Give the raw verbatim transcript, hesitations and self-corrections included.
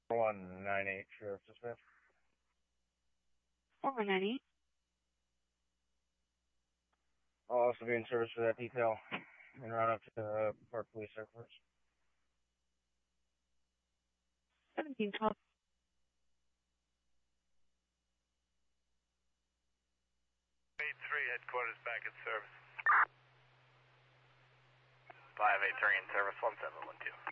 one nine eight, Sheriff Dispatch. four one nine eight. I'll also be in service for that detail and run up to the Park Police Headquarters. seventeen twelve. eight three, headquarters back in service. five eight three in service, one seven one two.